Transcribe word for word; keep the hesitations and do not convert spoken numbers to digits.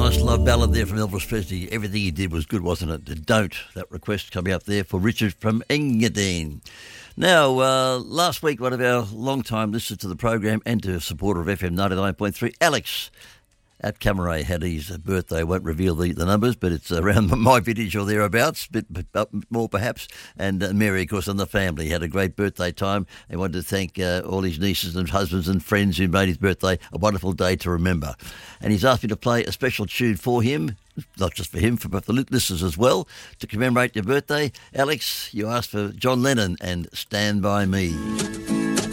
nice love ballad there from Elvis Presley. Everything he did was good, wasn't it? Don't. That request coming up there for Richard from Engadine. Now, uh, last week, one of our long-time listeners to the program and to a supporter of F M ninety-nine point three, Alex at Camaray, had his birthday. I won't reveal the, the numbers, but it's around my vintage or thereabouts, a bit, bit more perhaps. And uh, Mary, of course, and the family had a great birthday time. They wanted to thank uh, all his nieces and husbands and friends who made his birthday a wonderful day to remember. And he's asked me to play a special tune for him, not just for him, for but the listeners as well, to commemorate your birthday. Alex, you asked for John Lennon and Stand By Me.